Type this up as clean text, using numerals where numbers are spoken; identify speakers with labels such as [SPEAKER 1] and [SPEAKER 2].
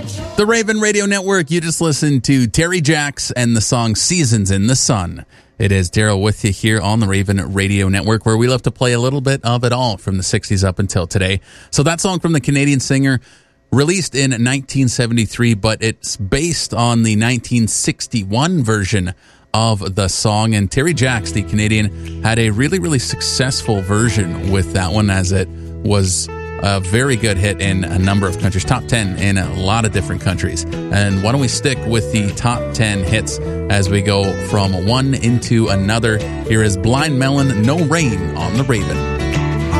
[SPEAKER 1] The Raven Radio Network, you just listened to Terry Jacks and the song Seasons in the Sun. It is Daryl with you here on the Raven Radio Network, where we love to play a little bit of it all from the 60s up until today. So that song from the Canadian singer, released in 1973, but it's based on the 1961 version of the song. And Terry Jacks, the Canadian, had a really, really successful version with that one, as it was a very good hit in a number of countries, top 10 in a lot of different countries. And why don't we stick with the top 10 hits as we go from one into another. Here is Blind Melon, No Rain on the Raven.